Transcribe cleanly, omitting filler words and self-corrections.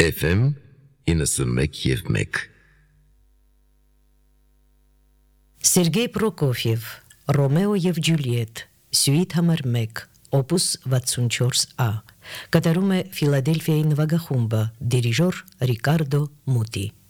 FM 91.1 Սերգեյ Պրոկոֆիև, Ռոմեո եւ Ջուլիետ, Սյուիթ համար 1, Opus 64A, կատարում է Ֆիլադելֆիայի նվագախումբը, դիրիժոր Ռիկարդո Մուտի։